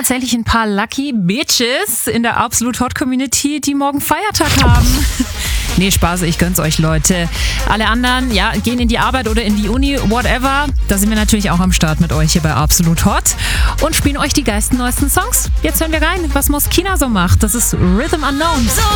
tatsächlich ein paar Lucky Bitches in der Absolut Hot Community, die morgen Feiertag haben. Nee, Spaß, ich gönn's euch, Leute. Alle anderen, ja, gehen in die Arbeit oder in die Uni, whatever. Da sind wir natürlich auch am Start mit euch hier bei Absolut Hot und spielen euch die geilsten neuesten Songs. Jetzt hören wir rein, was Moschino so macht. Das ist Rhythm Unknown.